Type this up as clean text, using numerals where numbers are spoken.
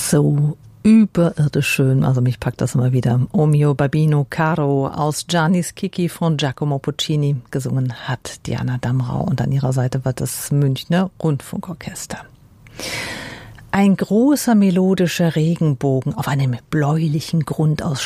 so überirdisch schön, also mich packt das immer wieder. O mio Babino Caro aus Giannis Kiki von Giacomo Puccini, gesungen hat Diana Damrau und an ihrer Seite wird das Münchner Rundfunkorchester. Ein großer melodischer Regenbogen auf einem bläulichen Grund aus